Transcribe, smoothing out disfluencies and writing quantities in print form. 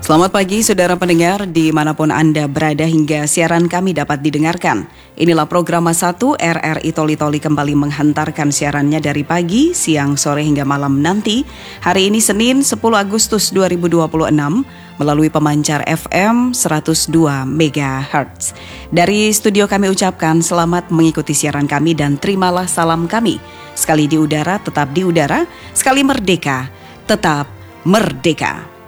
Selamat pagi saudara pendengar dimanapun Anda berada hingga siaran kami dapat didengarkan. Inilah program 1 RRI Toli Toli kembali menghantarkan siarannya dari pagi, siang, sore hingga malam nanti. Hari ini Senin 10 Agustus 2026 melalui pemancar FM 102 MHz. Dari studio kami ucapkan selamat mengikuti siaran kami dan terimalah salam kami. Sekali di udara tetap di udara, sekali merdeka tetap merdeka.